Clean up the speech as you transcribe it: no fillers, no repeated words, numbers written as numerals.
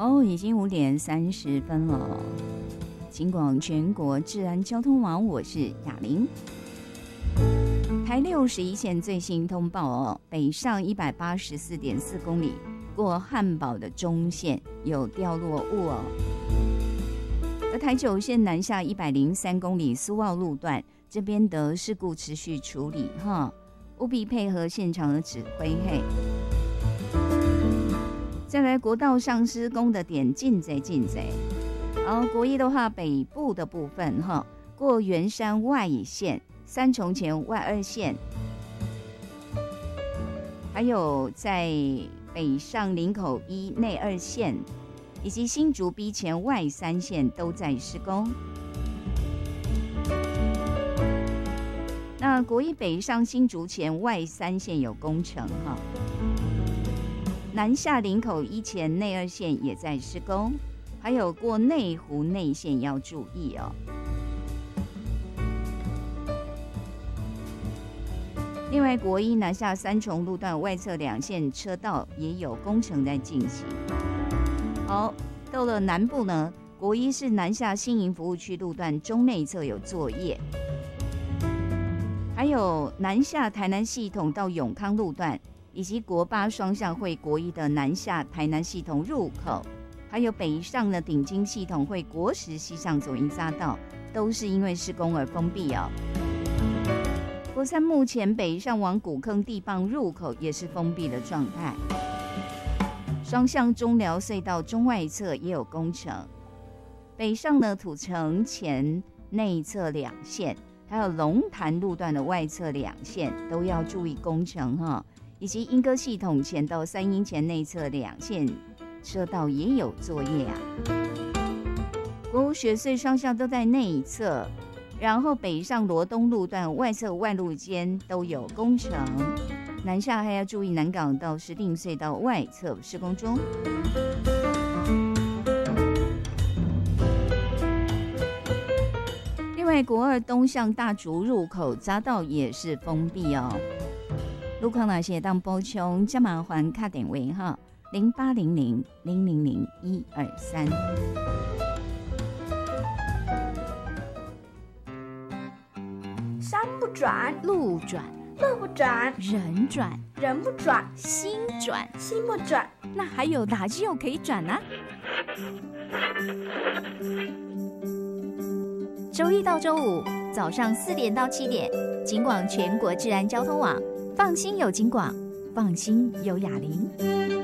哦，已经5:30了。警广全国治安交通网，我是雅玲。台61线最新通报哦，北上184.4公里，过汉宝的中线有掉落物哦。而台9线南下103公里苏澳路段这边的事故持续处理哈，务必配合现场的指挥嘿。再来国道上施工的点进贼。然后国一的话，北部的部分哈，过圆山外1线、三重前外2线，还有在北上林口1内2线，以及新竹 B 前外3线都在施工。那国一北上新竹前外3线有工程哈。南下林口1前内2线也在施工，还有过内湖内线要注意哦。另外，国一南下三重路段外侧2线车道也有工程在进行。好，到了南部呢，国一是南下新营服务区路段中内侧有作业，还有南下台南系统到永康路段。以及国8双向会国一的南下台南系统入口，还有北上的顶金系统会国10西上左营匝道，都是因为施工而封闭哦。国3目前北上往古坑地磅入口也是封闭的状态。双向中寮隧道中外侧也有工程，北上的土城前内侧2线，还有龙潭路段的外侧2线都要注意工程哈。以及莺歌系统前到三鶯前内侧2线车道也有作业啊。国5雪隧双向都在内侧，然后北上罗东路段外侧外路间都有工程，南下还要注意南港到石碇隧道外侧施工中。另外，国2东向大竹入口匝道也是封闭哦。路况那些当补充，加麻烦卡点位哈，0800-000-123。 山不转路转， 路不转人转， 人不转心转， 心不转， 那还有哪就可以转呢？周一到周五早上4点到7点，警广全国治安交通网。放心有警广，放心有雅玲。